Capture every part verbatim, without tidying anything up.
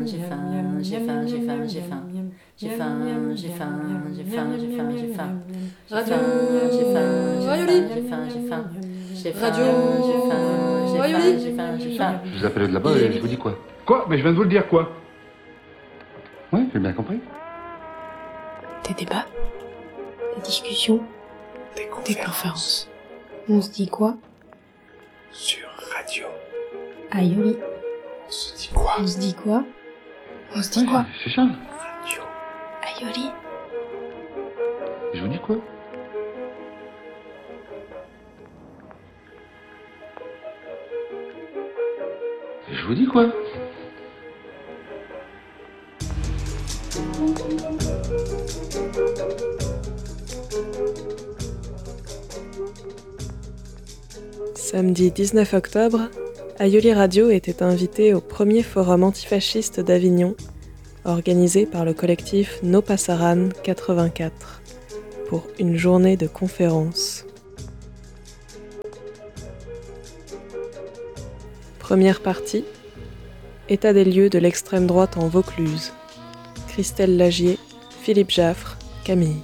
j'ai faim, j'ai faim, j'ai faim, j'ai faim. J'ai faim, j'ai faim, j'ai faim, j'ai faim, j'ai faim. Radio J'ai faim, Rayoli. j'ai faim, j'ai faim. J'ai faim, Radio j'ai faim, j'ai faim, Rayoli. j'ai faim, j'ai faim. Je vous appelle de là-bas et je vous dis quoi? Quoi? Mais je viens de vous le dire, quoi? Oui, j'ai bien compris. Des débats, des discussions, Des des conférences conférences. On se dit quoi? sur radio. Aïoli. On se dit quoi? On se dit quoi? On se dit Ouais, quoi? c'est ça. Radio. Aïoli. Je vous dis quoi? Je vous dis quoi? Samedi dix-neuf octobre, Aïoli Radio était invité au premier forum antifasciste d'Avignon, organisé par le collectif No Pasaran quatre-vingt-quatre, pour une journée de conférences. Première partie, état des lieux de l'extrême droite en Vaucluse. Christelle Lagier, Philippe Jaffre, Camille.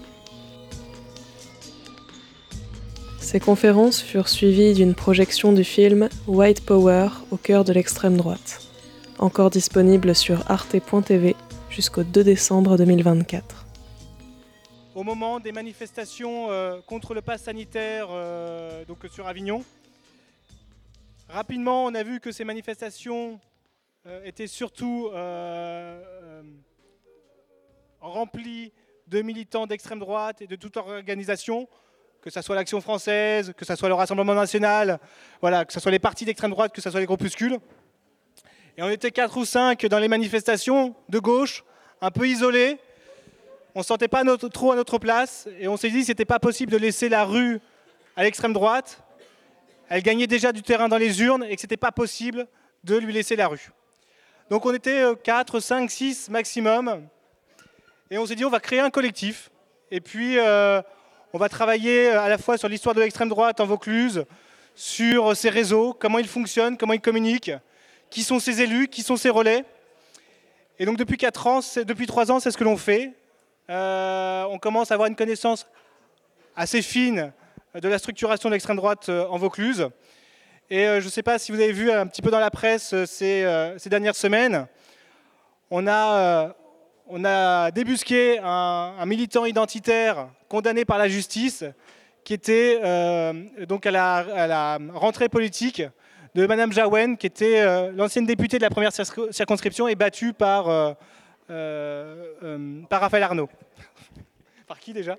Ces conférences furent suivies d'une projection du film White Power au cœur de l'extrême droite, encore disponible sur arte point t v jusqu'au deux décembre deux mille vingt-quatre. Au moment des manifestations euh, contre le pass sanitaire euh, donc sur Avignon, rapidement on a vu que ces manifestations euh, étaient surtout euh, euh, remplies de militants d'extrême droite et de toute organisation, que ce soit l'Action française, que ce soit le Rassemblement national, voilà, que ce soit les partis d'extrême droite, que ce soit les groupuscules. Et on était quatre ou cinq dans les manifestations de gauche, un peu isolés. On ne se sentait pas notre, trop à notre place et on s'est dit que ce n'était pas possible de laisser la rue à l'extrême droite. Elle gagnait déjà du terrain dans les urnes et que ce n'était pas possible de lui laisser la rue. Donc on était quatre, cinq, six maximum. Et on s'est dit on va créer un collectif. Et puis euh, on va travailler à la fois sur l'histoire de l'extrême droite en Vaucluse, sur ses réseaux, comment ils fonctionnent, comment ils communiquent, qui sont ses élus, qui sont ses relais. Et donc depuis quatre ans, depuis trois ans, c'est ce que l'on fait. Euh, on commence à avoir une connaissance assez fine de la structuration de l'extrême droite en Vaucluse. Et euh, je ne sais pas si vous avez vu un petit peu dans la presse ces, euh, ces dernières semaines, on a, euh, on a débusqué un, un militant identitaire condamné par la justice qui était euh, donc à la, à la rentrée politique de Madame Jaouen, qui était euh, l'ancienne députée de la première circo- circonscription et battue par, euh, euh, euh, par Raphaël Arnaud. Par qui déjà?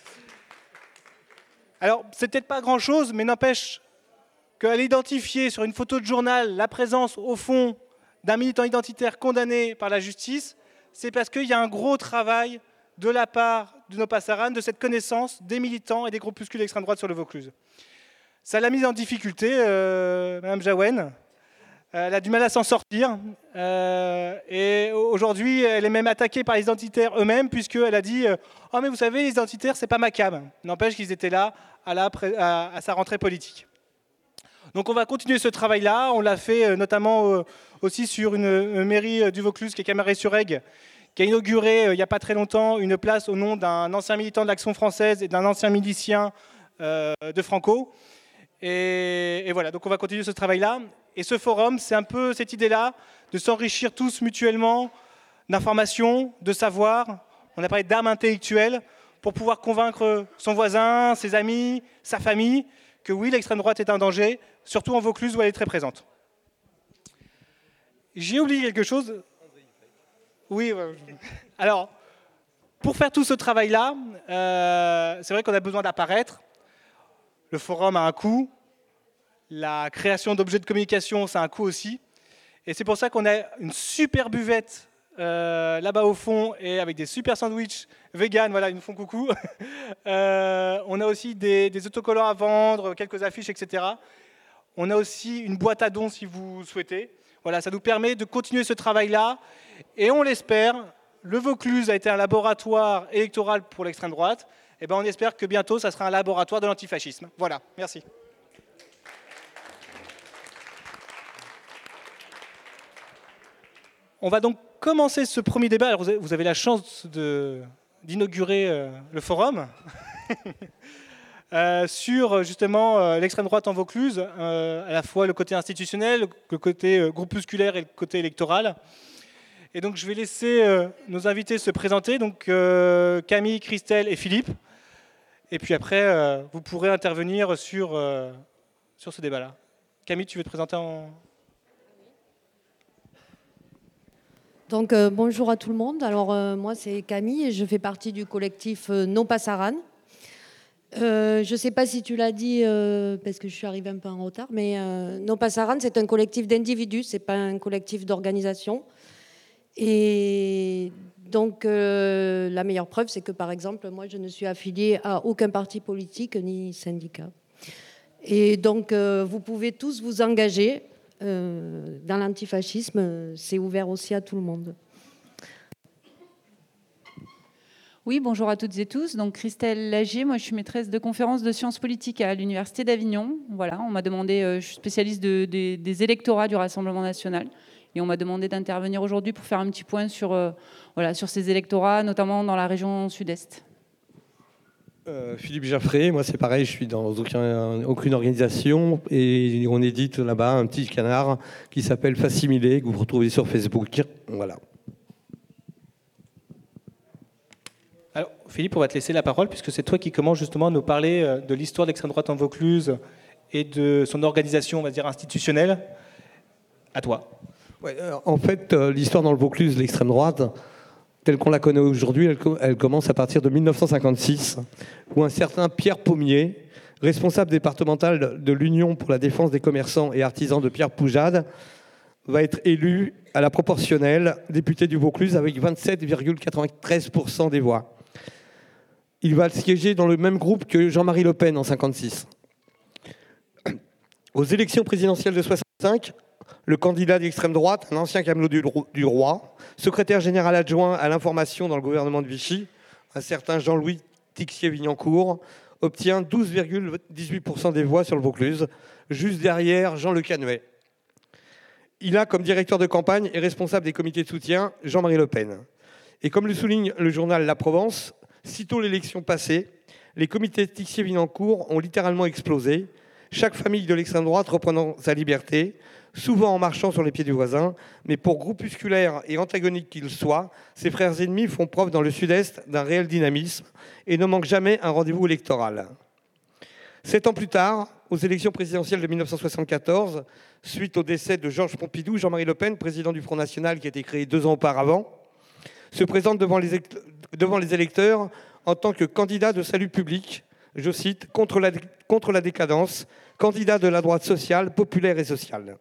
Alors, c'est peut-être pas grand-chose, mais n'empêche qu'elle identifier sur une photo de journal la présence, au fond, d'un militant identitaire condamné par la justice, c'est parce qu'il y a un gros travail de la part de No Pasaran, de cette connaissance des militants et des groupuscules d'extrême droite sur le Vaucluse. Ça l'a mise en difficulté, euh, Madame Jaouen. Elle a du mal à s'en sortir. Euh, et aujourd'hui, elle est même attaquée par les identitaires eux-mêmes, puisqu'elle a dit euh, « Oh, mais vous savez, les identitaires, c'est pas ma cam ». N'empêche qu'ils étaient là à, la, à, à sa rentrée politique. Donc on va continuer ce travail-là. On l'a fait euh, notamment euh, aussi sur une, une mairie du Vaucluse, qui est Camaret-sur-Aigle, qui a inauguré euh, il n'y a pas très longtemps une place au nom d'un ancien militant de l'Action française et d'un ancien milicien euh, de Franco. Et, et voilà, donc on va continuer ce travail-là. Et ce forum, c'est un peu cette idée-là, de s'enrichir tous mutuellement d'informations, de savoir. On a parlé d'armes intellectuelles pour pouvoir convaincre son voisin, ses amis, sa famille, que oui, l'extrême droite est un danger, surtout en Vaucluse où elle est très présente. J'ai oublié quelque chose. Oui, ouais. Alors, pour faire tout ce travail-là, euh, c'est vrai qu'on a besoin d'apparaître. Le forum a un coût. La création d'objets de communication, ça a un coût aussi. Et c'est pour ça qu'on a une super buvette euh, là-bas au fond, et avec des super sandwichs vegan, voilà, ils nous font coucou. euh, on a aussi des, des autocollants à vendre, quelques affiches, et cetera. On a aussi une boîte à dons si vous souhaitez. Voilà, ça nous permet de continuer ce travail-là. Et on l'espère, le Vaucluse a été un laboratoire électoral pour l'extrême droite. Et ben on espère que bientôt, ça sera un laboratoire de l'antifascisme. Voilà, merci. On va donc commencer ce premier débat, alors vous avez, vous avez la chance de, d'inaugurer euh, le forum euh, sur justement euh, l'extrême droite en Vaucluse, euh, à la fois le côté institutionnel, le côté euh, groupusculaire et le côté électoral. Et donc je vais laisser euh, nos invités se présenter, donc euh, Camille, Christelle et Philippe. Et puis après, euh, vous pourrez intervenir sur, euh, sur ce débat-là. Camille, tu veux te présenter en... Donc euh, bonjour à tout le monde. Alors euh, moi c'est Camille et je fais partie du collectif euh, No Passaran. Euh, je ne sais pas si tu l'as dit euh, parce que je suis arrivée un peu en retard, mais euh, No Passaran c'est un collectif d'individus, c'est pas un collectif d'organisation. Et donc euh, la meilleure preuve c'est que par exemple moi je ne suis affiliée à aucun parti politique ni syndicat. Et donc, euh, vous pouvez tous vous engager euh, dans l'antifascisme. C'est ouvert aussi à tout le monde. Oui, bonjour à toutes et tous. Donc, Christelle Lagier, moi, je suis maîtresse de conférences de sciences politiques à l'Université d'Avignon. Voilà, on m'a demandé, euh, je suis spécialiste de, de, des électorats du Rassemblement national. Et on m'a demandé d'intervenir aujourd'hui pour faire un petit point sur, euh, voilà, sur ces électorats, notamment dans la région sud-est. Euh, Philippe Jaffré, moi c'est pareil, je suis dans aucun, aucune organisation et on édite là-bas un petit canard qui s'appelle Facsimilé, que vous retrouvez sur Facebook. Voilà. Alors Philippe, on va te laisser la parole puisque c'est toi qui commences justement à nous parler de l'histoire de l'extrême droite en Vaucluse et de son organisation, on va dire, institutionnelle. À toi. Ouais, en fait, l'histoire dans le Vaucluse de l'extrême droite, telle qu'on la connaît aujourd'hui, elle, elle commence à partir de mille neuf cent cinquante-six, où un certain Pierre Pommier, responsable départemental de l'Union pour la défense des commerçants et artisans de Pierre Poujade, va être élu à la proportionnelle député du Vaucluse avec vingt-sept virgule quatre-vingt-treize pour cent des voix. Il va siéger dans le même groupe que Jean-Marie Le Pen en cinquante-six. Aux élections présidentielles de soixante-cinq, le candidat d'extrême droite, un ancien camelot du roi, secrétaire général adjoint à l'information dans le gouvernement de Vichy, un certain Jean-Louis Tixier-Vignancourt, obtient douze virgule dix-huit pour cent des voix sur le Vaucluse, juste derrière Jean Le Canuet. Il a comme directeur de campagne et responsable des comités de soutien Jean-Marie Le Pen. Et comme le souligne le journal La Provence, sitôt l'élection passée, les comités de Tixier-Vignancourt ont littéralement explosé, chaque famille de l'extrême droite reprenant sa liberté, souvent en marchant sur les pieds du voisin, mais pour groupusculaires et antagoniques qu'ils soient, ces frères ennemis font preuve dans le sud-est d'un réel dynamisme et ne manquent jamais un rendez-vous électoral. Sept ans plus tard, aux élections présidentielles de mille neuf cent soixante-quatorze, suite au décès de Georges Pompidou, Jean-Marie Le Pen, président du Front National qui a été créé deux ans auparavant, se présente devant les, devant les électeurs en tant que candidat de salut public, je cite, contre la, contre la décadence, candidat de la droite sociale, populaire et sociale.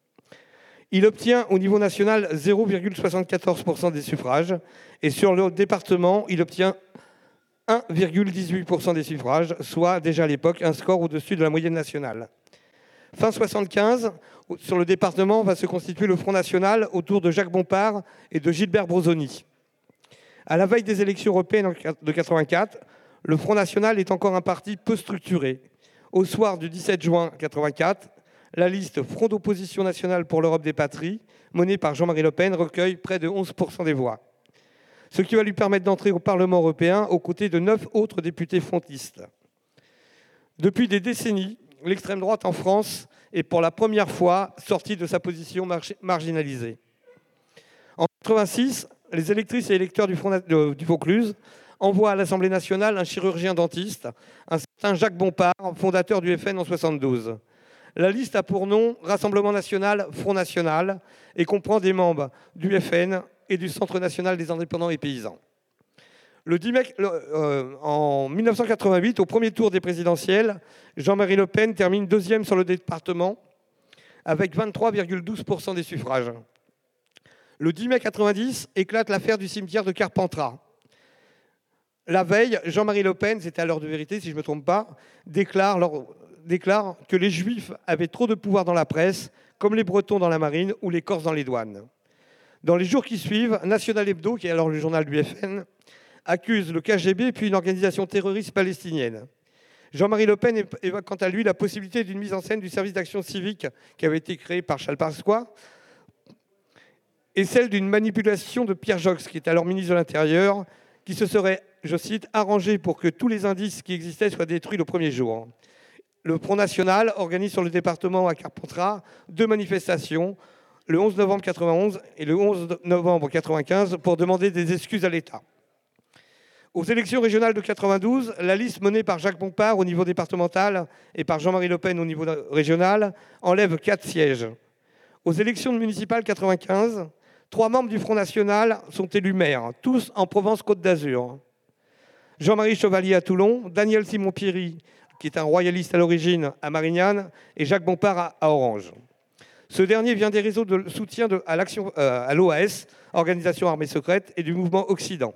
Il obtient au niveau national zéro virgule soixante-quatorze pour cent des suffrages et sur le département, il obtient un virgule dix-huit pour cent des suffrages, soit déjà à l'époque un score au-dessus de la moyenne nationale. Fin soixante-quinze, sur le département va se constituer le Front National autour de Jacques Bompard et de Gilbert Brozoni. À la veille des élections européennes de quatre-vingt-quatre, le Front National est encore un parti peu structuré. Au soir du dix-sept juin quatre-vingt-quatre, la liste Front d'opposition nationale pour l'Europe des patries, menée par Jean-Marie Le Pen, recueille près de onze pour cent des voix. Ce qui va lui permettre d'entrer au Parlement européen aux côtés de neuf autres députés frontistes. Depuis des décennies, l'extrême droite en France est pour la première fois sortie de sa position marginalisée. En quatre-vingt-six, les électrices et électeurs du, Front, euh, du Vaucluse envoient à l'Assemblée nationale un chirurgien dentiste, un certain Jacques Bompard, fondateur du F N en soixante-douze. La liste a pour nom Rassemblement national, Front national et comprend des membres du F N et du Centre national des indépendants et paysans. Le dix mai, euh, en mille neuf cent quatre-vingt-huit, au premier tour des présidentielles, Jean-Marie Le Pen termine deuxième sur le département avec vingt-trois virgule douze pour cent des suffrages. Le dix mai quatre-vingt-dix éclate l'affaire du cimetière de Carpentras. La veille, Jean-Marie Le Pen, c'était à l'heure de vérité si je ne me trompe pas, déclare, lors, déclare que les Juifs avaient trop de pouvoir dans la presse, comme les Bretons dans la marine ou les Corses dans les douanes. Dans les jours qui suivent, National Hebdo, qui est alors le journal du F N, accuse le K G B puis une organisation terroriste palestinienne. Jean-Marie Le Pen évoque quant à lui la possibilité d'une mise en scène du service d'action civique qui avait été créé par Charles Pasqua et celle d'une manipulation de Pierre Joxe, qui est alors ministre de l'Intérieur, qui se serait, je cite, arrangé pour que tous les indices qui existaient soient détruits le premier jour. Le Front National organise sur le département à Carpentras deux manifestations, le onze novembre quatre-vingt-onze et le onze novembre quatre-vingt-quinze, pour demander des excuses à l'État. Aux élections régionales de quatre-vingt-douze, la liste menée par Jacques Bompard au niveau départemental et par Jean-Marie Le Pen au niveau régional enlève quatre sièges. Aux élections municipales quatre-vingt-quinze, trois membres du Front National sont élus maires, tous en Provence-Côte d'Azur. Jean-Marie Chevalier à Toulon, Daniel Simon-Pierry, qui est un royaliste à l'origine, à Marignane, et Jacques Bompard à, à Orange. Ce dernier vient des réseaux de soutien de, à l'action, euh, à l'O A S, Organisation Armée Secrète, et du mouvement Occident.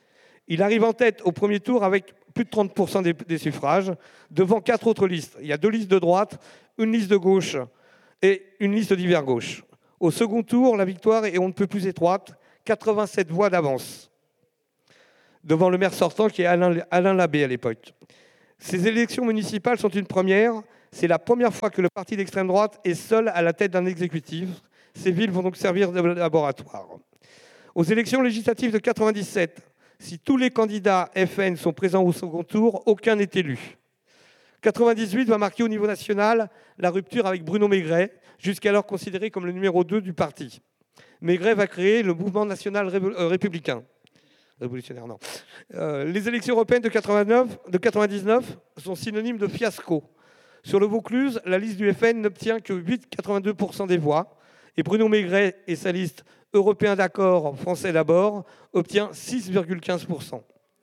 Il arrive en tête au premier tour avec plus de trente pour cent des, des suffrages, devant quatre autres listes. Il y a deux listes de droite, une liste de gauche et une liste d'hiver gauche. Au second tour, la victoire est on ne peut plus étroite, quatre-vingt-sept voix d'avance, devant le maire sortant qui est Alain, Alain Labbé à l'époque. Ces élections municipales sont une première. C'est la première fois que le parti d'extrême droite est seul à la tête d'un exécutif. Ces villes vont donc servir de laboratoire. Aux élections législatives de quatre-vingt-dix-sept, si tous les candidats F N sont présents au second tour, aucun n'est élu. quatre-vingt-dix-huit va marquer au niveau national la rupture avec Bruno Maigret, jusqu'alors considéré comme le numéro deux du parti. Maigret va créer le mouvement national républicain. Révolutionnaire, non. Euh, les élections européennes de, quatre-vingt-neuf, de quatre-vingt-dix-neuf sont synonymes de fiasco. Sur le Vaucluse, la liste du F N n'obtient que huit virgule quatre-vingt-deux pour cent des voix, et Bruno Maigret et sa liste Européen d'accord, Français d'abord, obtient six virgule quinze pour cent.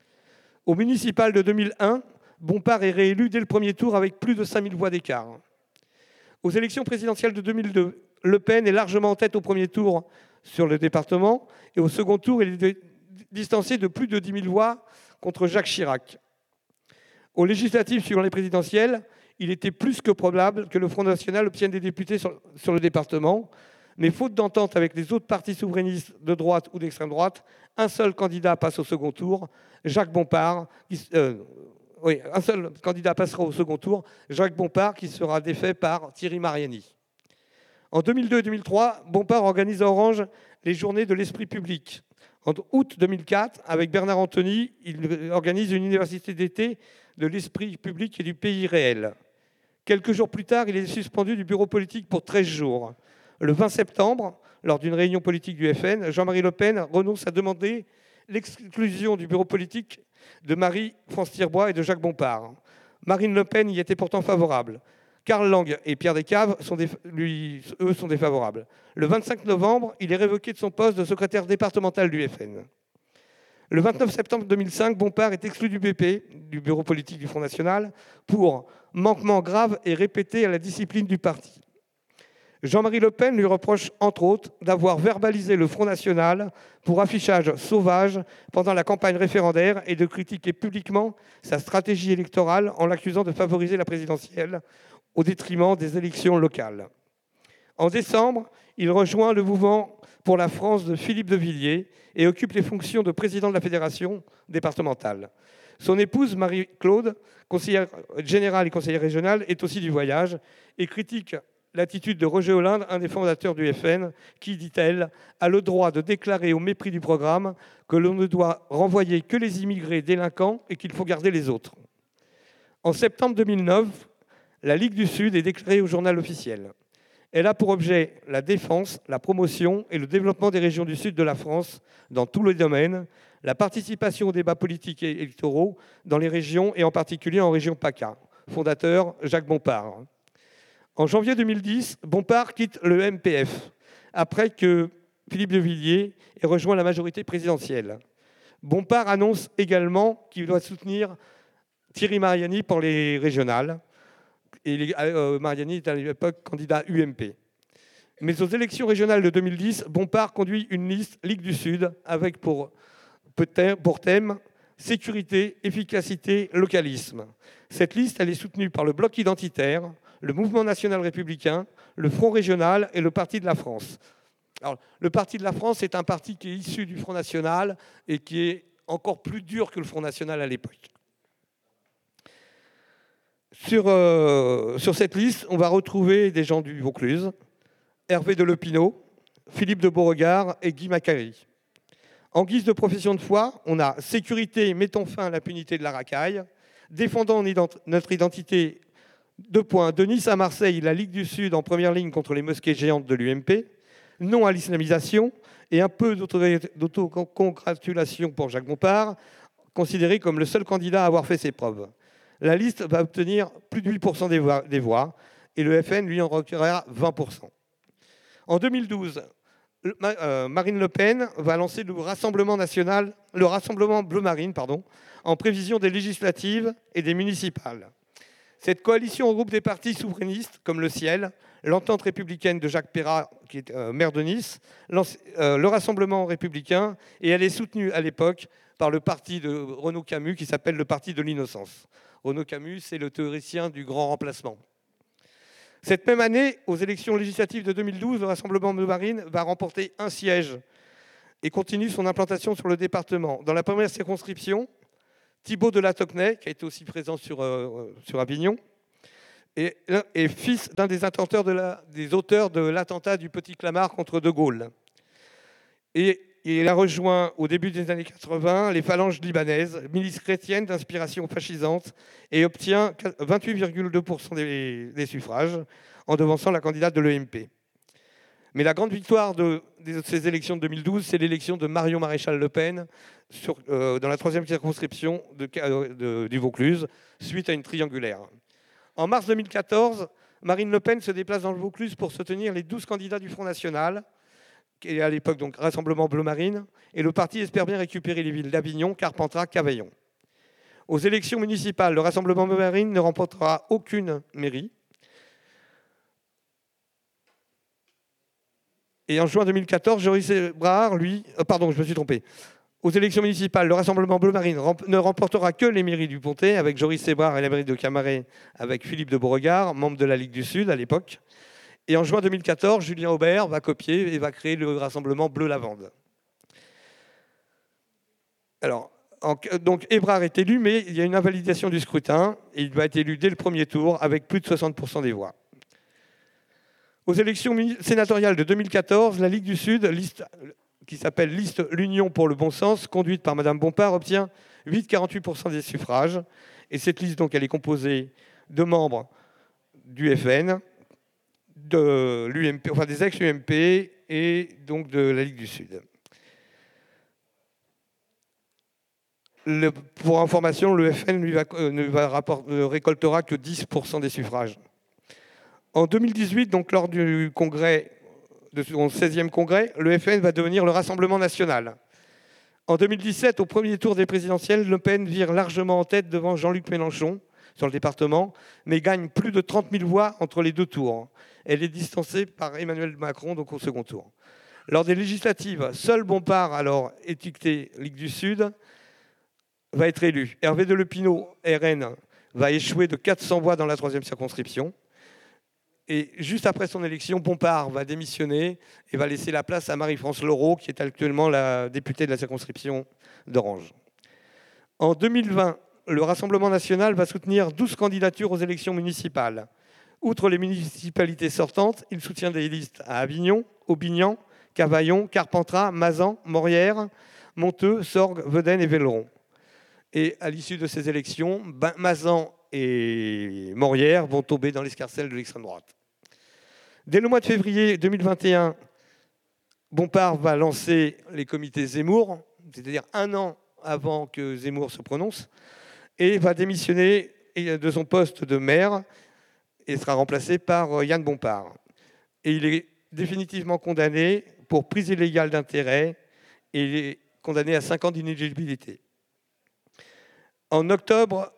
Au municipal de deux mille un, Bompard est réélu dès le premier tour avec plus de cinq mille voix d'écart. Aux élections présidentielles de deux mille deux, Le Pen est largement en tête au premier tour sur le département, et au second tour, il est distancé de plus de dix mille voix contre Jacques Chirac. Aux législatives suivant les présidentielles, il était plus que probable que le Front National obtienne des députés sur, sur le département, mais faute d'entente avec les autres partis souverainistes de droite ou d'extrême droite, un seul candidat passe au second tour, Jacques Bompard. Qui, euh, oui, un seul candidat passera au second tour, Jacques Bompard, qui sera défait par Thierry Mariani. En deux mille deux et deux mille trois, Bompard organise à Orange les Journées de l'Esprit public. En août deux mille quatre, avec Bernard Anthony, il organise une université d'été de l'esprit public et du pays réel. Quelques jours plus tard, il est suspendu du bureau politique pour treize jours. Le vingt septembre, lors d'une réunion politique du F N, Jean-Marie Le Pen renonce à demander l'exclusion du bureau politique de Marie-France Tirbois et de Jacques Bompard. Marine Le Pen y était pourtant favorable. Karl Lang et Pierre Descaves, sont des, lui, eux, sont défavorables. Le vingt-cinq novembre, il est révoqué de son poste de secrétaire départemental du F N. Le vingt-neuf septembre deux mille cinq, Bompard est exclu du B P, du bureau politique du Front National, pour manquement grave et répété à la discipline du parti. Jean-Marie Le Pen lui reproche, entre autres, d'avoir verbalisé le Front National pour affichage sauvage pendant la campagne référendaire et de critiquer publiquement sa stratégie électorale en l'accusant de favoriser la présidentielle au détriment des élections locales. En décembre, il rejoint le mouvement pour la France de Philippe de Villiers et occupe les fonctions de président de la fédération départementale. Son épouse, Marie-Claude, conseillère générale et conseillère régionale, est aussi du voyage et critique l'attitude de Roger Hollande, un des fondateurs du F N, qui, dit-elle, a le droit de déclarer au mépris du programme que l'on ne doit renvoyer que les immigrés délinquants et qu'il faut garder les autres. En septembre deux mille neuf, la Ligue du Sud est déclarée au journal officiel. Elle a pour objet la défense, la promotion et le développement des régions du sud de la France dans tous les domaines, la participation aux débats politiques et électoraux dans les régions et en particulier en région PACA. Fondateur Jacques Bompard. En janvier deux mille dix, Bompard quitte le M P F après que Philippe de Villiers ait rejoint la majorité présidentielle. Bompard annonce également qu'il doit soutenir Thierry Mariani pour les régionales. Et euh, Mariani est à l'époque candidat U M P. Mais aux élections régionales de deux mille dix, Bompard conduit une liste Ligue du Sud avec pour, pour thème sécurité, efficacité, localisme. Cette liste, elle est soutenue par le Bloc identitaire, le Mouvement national républicain, le Front régional et le Parti de la France. Alors, le Parti de la France est un parti qui est issu du Front national et qui est encore plus dur que le Front national à l'époque. Sur, euh, sur cette liste, on va retrouver des gens du Vaucluse, Hervé de Lepinot, Philippe de Beauregard et Guy Macquarrie. En guise de profession de foi, on a sécurité, mettons fin à l'impunité de la racaille, défendant notre identité, deux points, de Nice à Marseille, la Ligue du Sud en première ligne contre les mosquées géantes de l'U M P, non à l'islamisation et un peu d'autocongratulation pour Jacques Bompard, considéré comme le seul candidat à avoir fait ses preuves. La liste va obtenir plus de huit pour cent des voix, des voix et le F N lui en recueillera vingt pour cent. En deux mille douze, Marine Le Pen va lancer le Rassemblement national, le Rassemblement bleu-marine, pardon, en prévision des législatives et des municipales. Cette coalition regroupe des partis souverainistes comme le Ciel, l'Entente républicaine de Jacques Perrat, qui est euh, maire de Nice, euh, le Rassemblement républicain, et elle est soutenue à l'époque par le parti de Renaud Camus qui s'appelle le Parti de l'Innocence. Renaud Camus, c'est le théoricien du grand remplacement. Cette même année, aux élections législatives de deux mille douze, le Rassemblement bleu-marine va remporter un siège et continue son implantation sur le département. Dans la première circonscription, Thibault de la Tocnay, qui a été aussi présent sur, euh, sur Avignon, est, est fils d'un des, de la, des auteurs de l'attentat du Petit Clamart contre De Gaulle. Et il a rejoint au début des années quatre-vingts les phalanges libanaises, milice chrétienne d'inspiration fascisante, et obtient vingt-huit virgule deux pour cent des, des suffrages, en devançant la candidate de l'E M P. Mais la grande victoire de, de ces élections de deux mille douze, c'est l'élection de Marion Maréchal Le Pen sur, euh, dans la troisième circonscription de, de, du Vaucluse, suite à une triangulaire. En mars deux mille quatorze, Marine Le Pen se déplace dans le Vaucluse pour soutenir les douze candidats du Front National, qui est à l'époque donc Rassemblement bleu-marine, et le parti espère bien récupérer les villes d'Avignon, Carpentras, Cavaillon. Aux élections municipales, le Rassemblement bleu-marine ne remportera aucune mairie. Et en juin deux mille quatorze, Joris Ebrard, lui, euh, pardon, je me suis trompé. Aux élections municipales, le Rassemblement bleu-marine ne remportera que les mairies du Pontet, avec Joris Ebrard et la mairie de Camaret, avec Philippe de Beauregard, membre de la Ligue du Sud à l'époque. Et en juin deux mille quatorze, Julien Aubert va copier et va créer le Rassemblement bleu-lavande. Alors, en, donc Ebrard est élu, mais il y a une invalidation du scrutin, et il va être élu dès le premier tour, avec plus de soixante pour cent des voix. Aux élections sénatoriales de deux mille quatorze, la Ligue du Sud, liste, qui s'appelle Liste L'Union pour le Bon Sens, conduite par Mme Bompard, obtient huit virgule quarante-huit pour cent des suffrages. Et cette liste, donc, elle est composée de membres du F N, de l'U M P, enfin des ex-U M P et donc de la Ligue du Sud. Le, pour information, le F N lui va, euh, ne, va rapport, ne récoltera que dix pour cent des suffrages. En deux mille dix-huit, donc lors du congrès, de son seizième congrès, le F N va devenir le Rassemblement national. En deux mille dix-sept, au premier tour des présidentielles, Le Pen vire largement en tête devant Jean-Luc Mélenchon sur le département, mais gagne plus de trente mille voix entre les deux tours. Elle est distancée par Emmanuel Macron, donc au second tour. Lors des législatives, seul Bompard, alors étiqueté Ligue du Sud, va être élu. Hervé de Lepinot, R N, va échouer de quatre cents voix dans la troisième circonscription. Et juste après son élection, Bompard va démissionner et va laisser la place à Marie-France Leroux, qui est actuellement la députée de la circonscription d'Orange. En deux mille vingt, le Rassemblement national va soutenir douze candidatures aux élections municipales. Outre les municipalités sortantes, il soutient des listes à Avignon, Aubignan, Cavaillon, Carpentras, Mazan, Morières, Monteux, Sorgues, Vedène et Velleron. Et à l'issue de ces élections, ben, Mazan et Morières vont tomber dans l'escarcelle de l'extrême droite. Dès le mois de février deux mille vingt et un, Bompard va lancer les comités Zemmour, c'est-à-dire un an avant que Zemmour se prononce, et va démissionner de son poste de maire et sera remplacé par Yann Bompard. Et il est définitivement condamné pour prise illégale d'intérêt et il est condamné à cinq ans d'inéligibilité. En octobre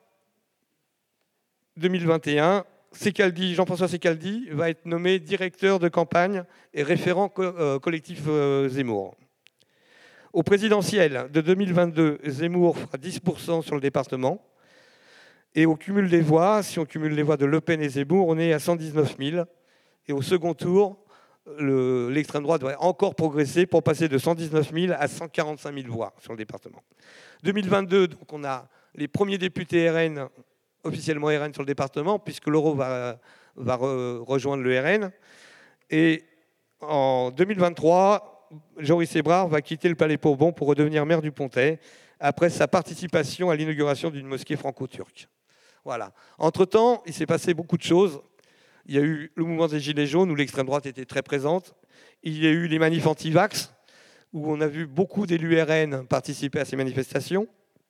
deux mille vingt et un, Secaldi, Jean-François Secaldi va être nommé directeur de campagne et référent co- euh, collectif euh, Zemmour. Au présidentiel de deux mille vingt-deux, Zemmour fera dix pour cent sur le département. Et au cumul des voix, si on cumule les voix de Le Pen et Zemmour, on est à cent dix-neuf mille. Et au second tour, le, l'extrême droite va encore progresser pour passer de cent dix-neuf mille à cent quarante-cinq mille voix sur le département. deux mille vingt-deux, donc on a les premiers députés R N, officiellement R N sur le département, puisque Leroux va, va re, rejoindre le R N. Et en deux mille vingt-trois, Joris Ebrard va quitter le Palais Bourbon pour redevenir maire du Pontet, après sa participation à l'inauguration d'une mosquée franco-turque. Voilà. Entre-temps, il s'est passé beaucoup de choses. Il y a eu le mouvement des Gilets jaunes, où l'extrême droite était très présente. Il y a eu les manifs anti-vax, où on a vu beaucoup d'élus R N participer à ces manifestations.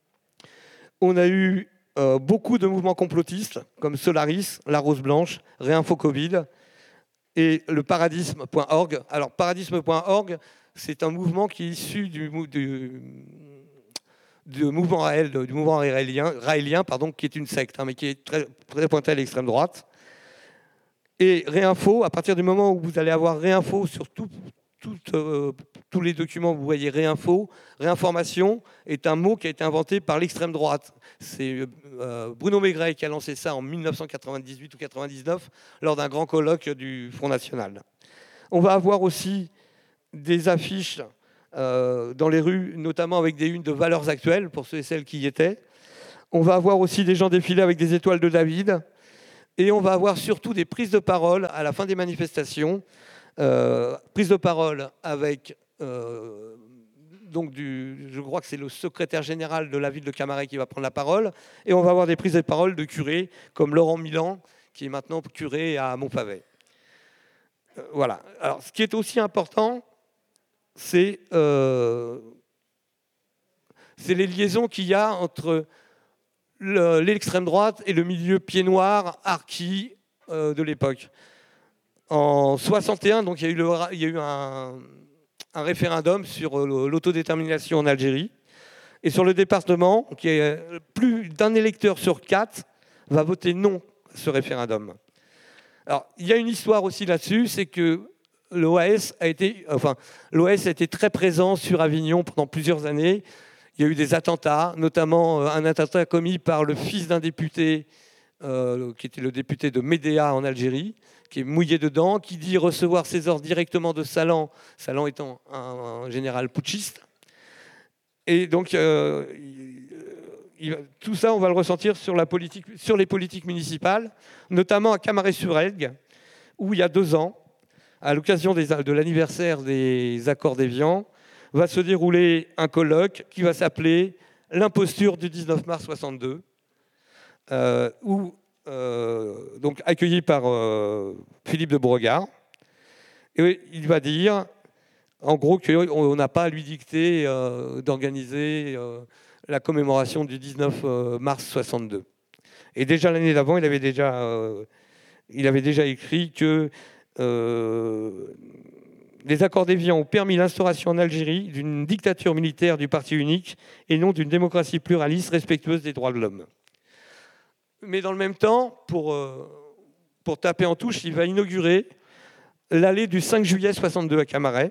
On a eu euh, beaucoup de mouvements complotistes, comme Solaris, La Rose Blanche, Réinfo Covid et le paradisme point org. Alors, paradisme point org, c'est un mouvement qui est issu du, du, du mouvement Raël, du mouvement raélien, raélien pardon, qui est une secte, hein, mais qui est très, très pointé à l'extrême droite. Et Réinfo, à partir du moment où vous allez avoir Réinfo sur tout, tout, euh, tous les documents, vous voyez Réinfo, réinformation est un mot qui a été inventé par l'extrême droite. C'est euh, Bruno Maigret qui a lancé ça en mille neuf cent quatre-vingt-dix-huit ou quatre-vingt-dix-neuf lors d'un grand colloque du Front National. On va avoir aussi des affiches euh, dans les rues, notamment avec des unes de Valeurs Actuelles, pour ceux et celles qui y étaient. On va avoir aussi des gens défiler avec des étoiles de David. Et on va avoir surtout des prises de parole à la fin des manifestations. Euh, prise de parole avec, euh, donc du, je crois que c'est le secrétaire général de la ville de Camaret qui va prendre la parole. Et on va avoir des prises de parole de curés, comme Laurent Milan, qui est maintenant curé à Montpavet. Euh, voilà. Alors, ce qui est aussi important, c'est euh, c'est les liaisons qu'il y a entre le, l'extrême droite et le milieu pied noir, harki euh, de l'époque. En soixante et un, donc, il y a eu, le, il y a eu un, un référendum sur l'autodétermination en Algérie. Et sur le département, qui est plus d'un électeur sur quatre va voter non à ce référendum. Alors, il y a une histoire aussi là-dessus, c'est que l'O A S a été, enfin, l'O A S a été très présent sur Avignon pendant plusieurs années. Il y a eu des attentats, notamment un attentat commis par le fils d'un député, euh, qui était le député de Médéa en Algérie, qui est mouillé dedans, qui dit recevoir ses ordres directement de Salan, Salan étant un, un général putschiste. Et donc, euh, il, tout ça, on va le ressentir sur, la politique, sur les politiques municipales, notamment à Camaret-sur-Elgue, où il y a deux ans, à l'occasion des, de l'anniversaire des accords d'Évian, va se dérouler un colloque qui va s'appeler « L'imposture du dix-neuf mars soixante-deux euh, », où, euh, donc, accueilli par euh, Philippe de Beauregard. Et il va dire, en gros, qu'on n'a pas à lui dicter euh, d'organiser euh, la commémoration du dix-neuf mars soixante-deux. Et déjà l'année d'avant, il avait déjà, euh, il avait déjà écrit que euh, les accords d'Évian ont permis l'instauration en Algérie d'une dictature militaire du parti unique et non d'une démocratie pluraliste respectueuse des droits de l'homme. Mais dans le même temps, pour, euh, pour taper en touche, il va inaugurer l'allée du cinq juillet soixante-deux à Camaret,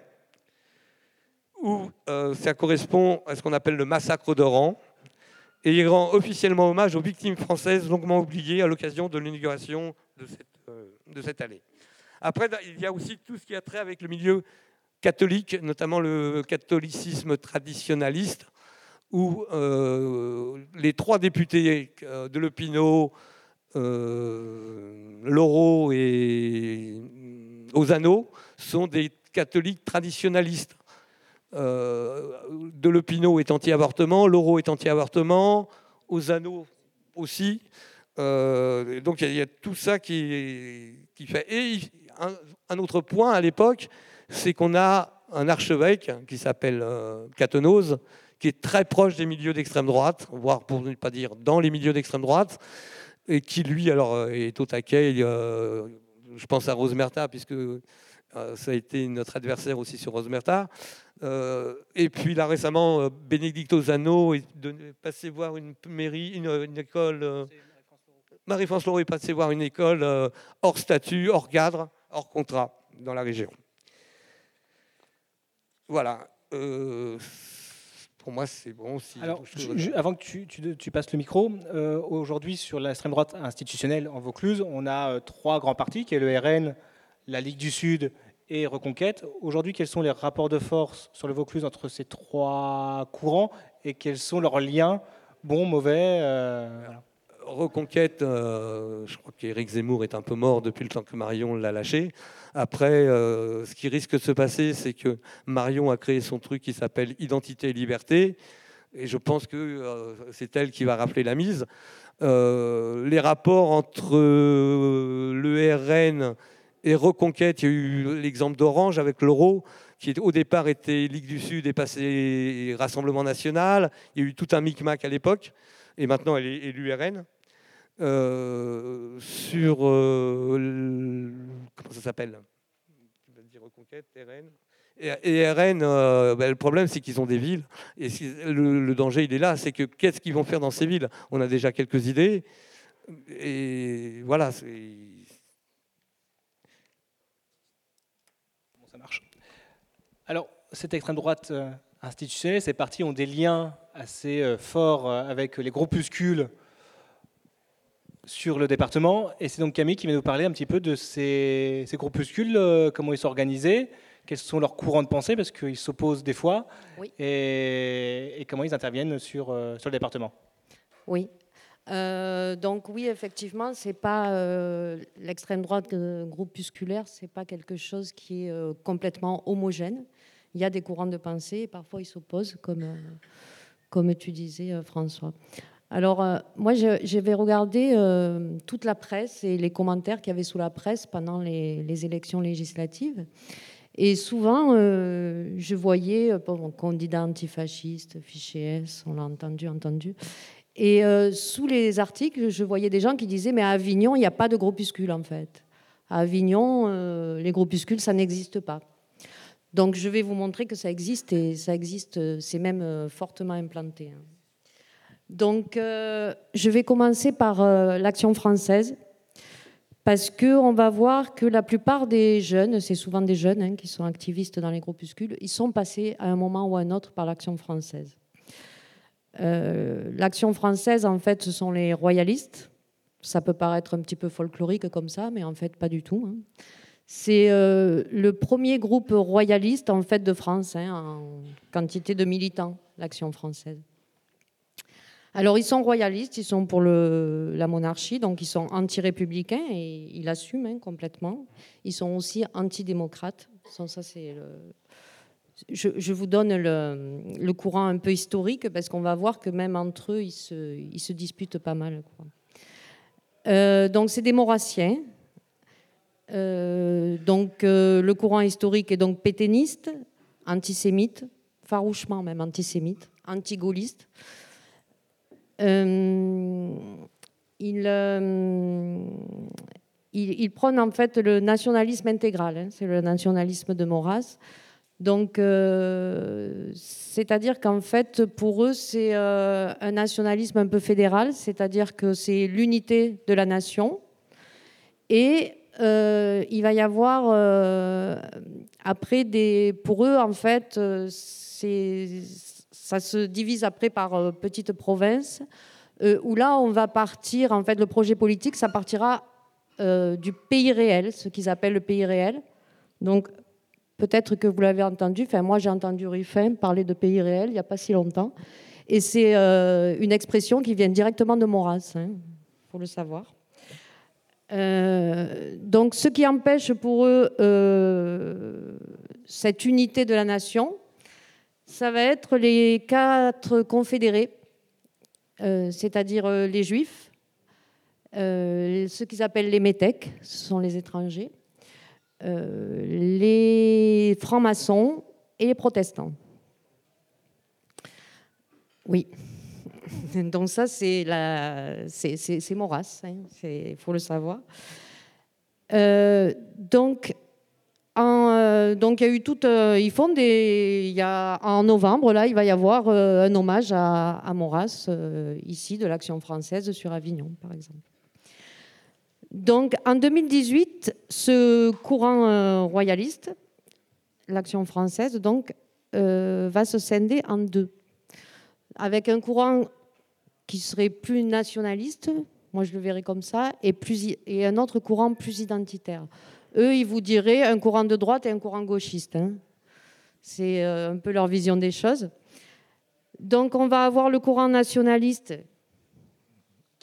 où euh, ça correspond à ce qu'on appelle le massacre d'Oran, et il rend officiellement hommage aux victimes françaises longuement oubliées à l'occasion de l'inauguration de cette, euh, de cette allée. Après, il y a aussi tout ce qui a trait avec le milieu catholique, notamment le catholicisme traditionnaliste, où euh, les trois députés euh, de Lepinot, euh, Laureau et Ozano sont des catholiques traditionnalistes. Euh, de Lepinot est anti-avortement, Laureau est anti-avortement, Ozano aussi. Euh, donc il y, y a tout ça qui, qui fait. Et un, un autre point à l'époque, c'est qu'on a un archevêque qui s'appelle euh, Catenose, qui est très proche des milieux d'extrême droite, voire pour ne pas dire dans les milieux d'extrême droite, et qui lui alors est au taquet. Euh, je pense à Rosemerta, puisque euh, ça a été notre adversaire aussi sur Rosemerta. Euh, et puis là récemment, euh, Bénédicte Ozano est passé voir une mairie, une, une école. Euh, Marie-France Laureau est passée voir une école euh, hors statut, hors cadre, hors contrat dans la région. Voilà. Euh, pour moi, c'est bon. Si Alors, je, je, avant que tu, tu, tu passes le micro, euh, aujourd'hui, sur l'extrême droite institutionnelle en Vaucluse, on a euh, trois grands partis, qui est le R N, la Ligue du Sud et Reconquête. Aujourd'hui, quels sont les rapports de force sur le Vaucluse entre ces trois courants et quels sont leurs liens, bons, mauvais euh, voilà. Reconquête, euh, je crois qu'Éric Zemmour est un peu mort depuis le temps que Marion l'a lâché. Après, euh, ce qui risque de se passer, c'est que Marion a créé son truc qui s'appelle Identité et Liberté. Et je pense que euh, c'est elle qui va rappeler la mise. Euh, les rapports entre le R N et Reconquête, il y a eu l'exemple d'Orange avec l'euro, qui au départ était Ligue du Sud et passé Rassemblement National. Il y a eu tout un micmac à l'époque. Et maintenant, elle est l'U R N. Euh, sur euh, le, comment ça s'appelle, Reconquête, R N. Et, et R N, euh, ben, le problème c'est qu'ils ont des villes et si, le, le danger il est là, c'est que qu'est-ce qu'ils vont faire dans ces villes? On a déjà quelques idées et voilà. C'est... Bon, ça marche. Alors cette extrême droite euh, institutionnelle, ces partis ont des liens assez euh, forts euh, avec les groupuscules sur le département. Et c'est donc Camille qui va nous parler un petit peu de ces, ces groupuscules, euh, comment ils sont organisés, quels sont leurs courants de pensée, parce qu'ils s'opposent des fois, oui. et, et comment ils interviennent sur, euh, sur le département. Oui. Euh, donc oui, effectivement, c'est pas euh, l'extrême droite euh, groupusculaire, c'est pas quelque chose qui est euh, complètement homogène. Il y a des courants de pensée, et parfois ils s'opposent, comme, euh, comme tu disais, euh, François. Alors, euh, moi, je, je vais regarder euh, toute la presse et les commentaires qu'il y avait sous la presse pendant les, les élections législatives. Et souvent, euh, je voyais bon, candidat antifasciste, fichier S, on l'a entendu, entendu. Et euh, sous les articles, je voyais des gens qui disaient « mais à Avignon, il n'y a pas de groupuscules, en fait. À Avignon, euh, les groupuscules, ça n'existe pas. » Donc, je vais vous montrer que ça existe, et ça existe, c'est même euh, fortement implanté. Donc, euh, je vais commencer par euh, l'Action française, parce qu'on va voir que la plupart des jeunes, c'est souvent des jeunes hein, qui sont activistes dans les groupuscules, ils sont passés à un moment ou à un autre par l'Action française. Euh, L'Action française, en fait, ce sont les royalistes. Ça peut paraître un petit peu folklorique comme ça, mais en fait, pas du tout. Hein. C'est euh, le premier groupe royaliste en fait, de France, hein, en quantité de militants, l'Action française. Alors, ils sont royalistes, ils sont pour le, la monarchie, donc ils sont anti-républicains et ils l'assument hein, complètement. Ils sont aussi anti-démocrates. Ça, c'est le... je, je vous donne le, le courant un peu historique parce qu'on va voir que même entre eux, ils se, ils se disputent pas mal. Quoi. Euh, donc, c'est des maurassiens. Euh, donc, euh, le courant historique est donc pétainiste, antisémite, farouchement même antisémite, anti-gaulliste. Euh, il, euh, il, il prône en fait le nationalisme intégral, hein, c'est le nationalisme de Maurras. Donc, euh, c'est-à-dire qu'en fait, pour eux, c'est euh, un nationalisme un peu fédéral, c'est-à-dire que c'est l'unité de la nation. Et euh, il va y avoir, euh, après, des, pour eux, en fait, c'est... Ça se divise après par euh, petites provinces, euh, où là, on va partir, en fait, le projet politique, ça partira euh, du pays réel, ce qu'ils appellent le pays réel. Donc, peut-être que vous l'avez entendu, enfin, moi, j'ai entendu Ruffin parler de pays réel il n'y a pas si longtemps. Et c'est euh, une expression qui vient directement de Maurras, il hein, faut le savoir. Euh, donc, ce qui empêche pour eux euh, cette unité de la nation, ça va être les quatre confédérés, euh, c'est-à-dire euh, les juifs, euh, ceux qu'ils appellent les métèques, ce sont les étrangers, euh, les francs-maçons et les protestants. Oui. Donc ça, c'est, la, c'est, c'est, c'est Maurras, il hein, faut le savoir. Euh, donc... En, euh, donc il y a eu tout, euh, ils font des, il y a, en novembre là, il va y avoir euh, un hommage à, à Maurras euh, ici de l'Action française sur Avignon par exemple. Donc en deux mille dix-huit, ce courant euh, royaliste, l'Action française, donc euh, va se scinder en deux, avec un courant qui serait plus nationaliste, moi je le verrais comme ça, et plus et un autre courant plus identitaire. Eux, ils vous diraient un courant de droite et un courant gauchiste. Hein. C'est un peu leur vision des choses. Donc, on va avoir le courant nationaliste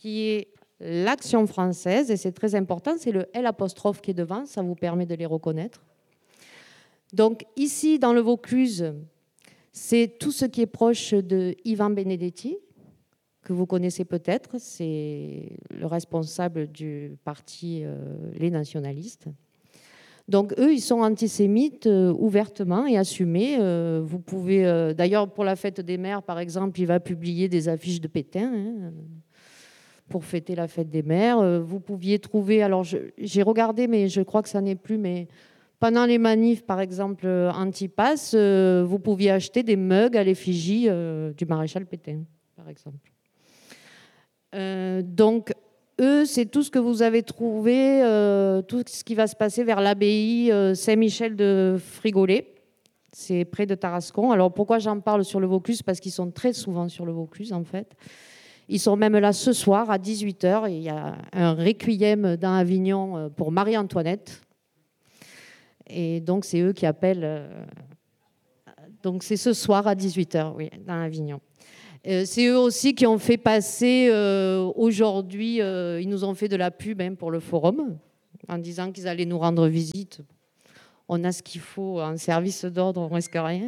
qui est l'action française, et c'est très important, c'est le L apostrophe qui est devant, ça vous permet de les reconnaître. Donc ici, dans le Vaucluse, c'est tout ce qui est proche de Ivan Benedetti, que vous connaissez peut-être, c'est le responsable du parti euh, Les Nationalistes. Donc eux, ils sont antisémites euh, ouvertement et assumés. Euh, vous pouvez, euh, d'ailleurs, pour la fête des mères, par exemple, il va publier des affiches de Pétain hein, pour fêter la fête des mères. Euh, vous pouviez trouver, alors je, j'ai regardé, mais je crois que ça n'est plus, mais pendant les manifs, par exemple, anti-pass, euh, vous pouviez acheter des mugs à l'effigie euh, du maréchal Pétain, par exemple. Euh, donc, eux, c'est tout ce que vous avez trouvé, euh, tout ce qui va se passer vers l'abbaye euh, Saint-Michel de Frigolet. C'est près de Tarascon. Alors, pourquoi j'en parle sur le Vaucluse? Parce qu'ils sont très souvent sur le Vaucluse, en fait. Ils sont même là ce soir, à dix-huit heures. Il y a un requiem dans Avignon pour Marie-Antoinette. Et donc, c'est eux qui appellent... Euh, donc, c'est ce soir à dix-huit heures, oui, dans Avignon. C'est eux aussi qui ont fait passer, euh, aujourd'hui, euh, ils nous ont fait de la pub hein, pour le forum, en disant qu'ils allaient nous rendre visite. On a ce qu'il faut en service d'ordre, on ne risque rien.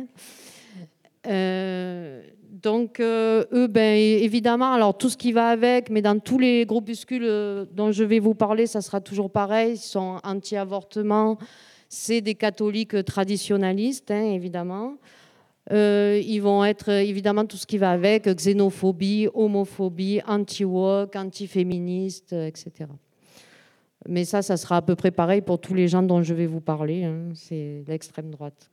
Euh, donc, euh, eux, ben, évidemment, alors tout ce qui va avec, mais dans tous les groupuscules dont je vais vous parler, ça sera toujours pareil, ils sont anti-avortement, c'est des catholiques traditionnalistes, hein, évidemment. Euh, ils vont être évidemment tout ce qui va avec, xénophobie, homophobie, anti-woke, anti-féministe, et cetera. Mais ça, ça sera à peu près pareil pour tous les gens dont je vais vous parler. Hein. C'est l'extrême droite.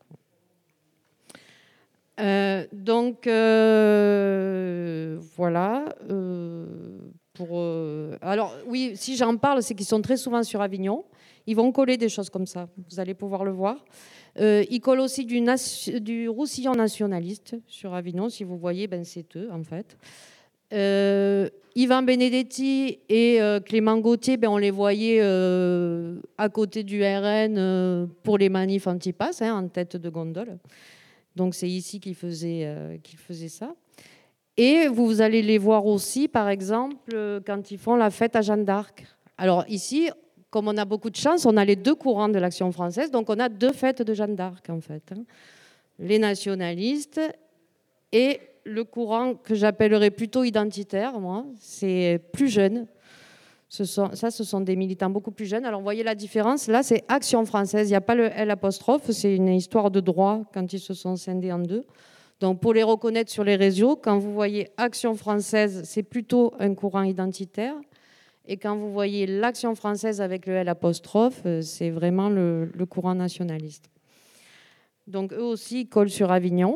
Euh, donc, euh, voilà. Euh, pour, euh, alors, oui, si j'en parle, c'est qu'ils sont très souvent sur Avignon. Ils vont coller des choses comme ça. Vous allez pouvoir le voir. Euh, ils collent aussi du, du Roussillon nationaliste sur Avignon. Si vous voyez, ben, c'est eux, en fait. Euh, Ivan Benedetti et euh, Clément Gauthier, ben, on les voyait euh, à côté du R N euh, pour les manifs anti-pass, hein, en tête de gondole. Donc, c'est ici qu'ils faisaient, euh, qu'ils faisaient ça. Et vous allez les voir aussi, par exemple, quand ils font la fête à Jeanne d'Arc. Alors, ici... Comme on a beaucoup de chance, on a les deux courants de l'Action française, donc on a deux fêtes de Jeanne d'Arc, en fait. Les nationalistes et le courant que j'appellerais plutôt identitaire, moi, c'est plus jeune. Ce sont, ça, ce sont des militants beaucoup plus jeunes. Alors, vous voyez la différence. Là, c'est Action française. Il n'y a pas le L apostrophe. C'est une histoire de droit quand ils se sont scindés en deux. Donc, pour les reconnaître sur les réseaux, quand vous voyez Action française, c'est plutôt un courant identitaire. Et quand vous voyez l'Action française avec le L apostrophe, c'est vraiment le, le courant nationaliste. Donc eux aussi, ils collent sur Avignon.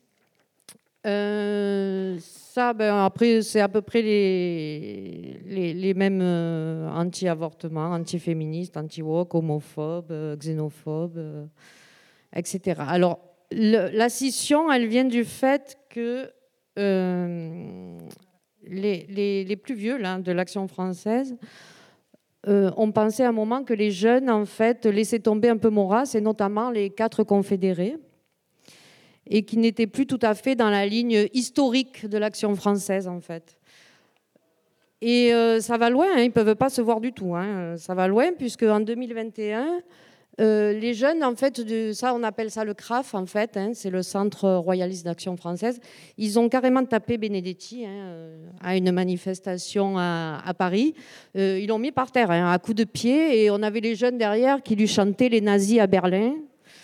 Euh, ça, ben, après, c'est à peu près les, les, les mêmes euh, anti-avortement, anti-féministes, anti-woke, homophobes, euh, xénophobes, euh, et cetera. Alors, le, la scission, elle vient du fait que... Euh, Les, les, les plus vieux là, de l'Action française euh, ont pensé à un moment que les jeunes en fait laissaient tomber un peu Maurras, et notamment les quatre confédérés, et qui n'étaient plus tout à fait dans la ligne historique de l'Action française en fait. Et euh, ça va loin, hein, ils ne peuvent pas se voir du tout. Hein, ça va loin puisque en deux mille vingt et un, euh, les jeunes, en fait, de, ça on appelle ça le C R A F, en fait, hein, c'est le Centre royaliste d'action française. Ils ont carrément tapé Benedetti hein, à une manifestation à, à Paris. Euh, ils l'ont mis par terre hein, à coups de pied, et on avait les jeunes derrière qui lui chantaient les nazis à Berlin.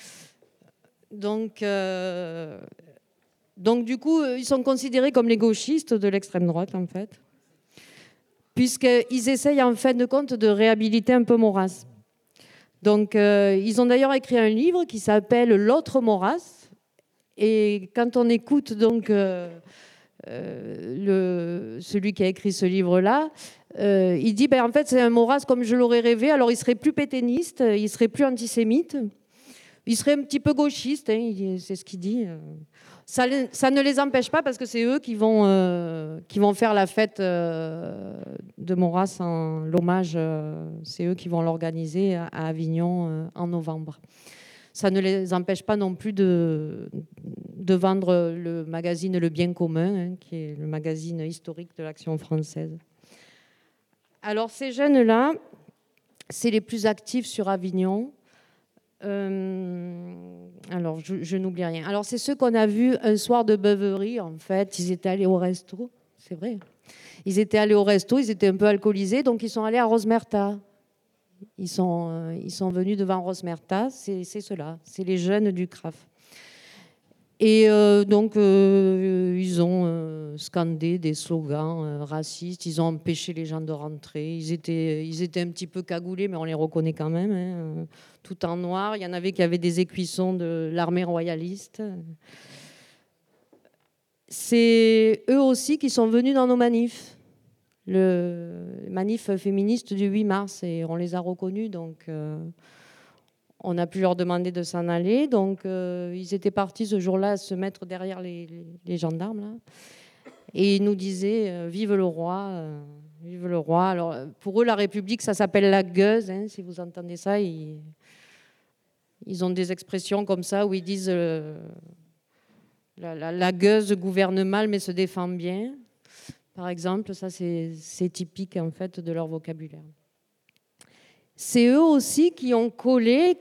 Donc, euh, donc du coup, ils sont considérés comme les gauchistes de l'extrême droite, en fait, puisqu'ils essayent en fin de compte de réhabiliter un peu Maurras. Donc, euh, ils ont d'ailleurs écrit un livre qui s'appelle L'autre Maurras. Et quand on écoute donc euh, euh, le, celui qui a écrit ce livre-là, euh, il dit ben, en fait c'est un Maurras comme je l'aurais rêvé. Alors, il serait plus pétainiste, il serait plus antisémite, il serait un petit peu gauchiste, hein, c'est ce qu'il dit. Ça, ça ne les empêche pas parce que c'est eux qui vont, euh, qui vont faire la fête euh, de Maurras, en l'hommage. Euh, c'est eux qui vont l'organiser à Avignon euh, en novembre. Ça ne les empêche pas non plus de, de vendre le magazine Le Bien commun, hein, qui est le magazine historique de l'Action française. Alors ces jeunes-là, c'est les plus actifs sur Avignon. Euh, alors, je, je n'oublie rien. Alors, c'est ceux qu'on a vus un soir de beuverie, en fait. Ils étaient allés au resto, c'est vrai. Ils étaient allés au resto, ils étaient un peu alcoolisés, donc ils sont allés à Rosmerta. Ils sont, euh, ils sont venus devant Rosmerta, c'est, c'est ceux-là, c'est les jeunes du C R A F. Et euh, donc, euh, ils ont euh, scandé des slogans euh, racistes, ils ont empêché les gens de rentrer, ils étaient, ils étaient un petit peu cagoulés, mais on les reconnaît quand même, hein, tout en noir. Il y en avait qui avaient des écuissons de l'armée royaliste. C'est eux aussi qui sont venus dans nos manifs, le manif féministe du huit mars, et on les a reconnus, donc... Euh, on a pu leur demander de s'en aller. Donc, euh, ils étaient partis ce jour-là à se mettre derrière les, les, les gendarmes. Là. Et ils nous disaient euh, « Vive le roi euh, vive le roi ». Alors, pour eux, la République, ça s'appelle la gueuse. Hein, si vous entendez ça, ils, ils ont des expressions comme ça où ils disent euh, la, la, la gueuse gouverne mal mais se défend bien. Par exemple, ça, c'est, c'est typique en fait, de leur vocabulaire. C'est eux aussi qui ont collé,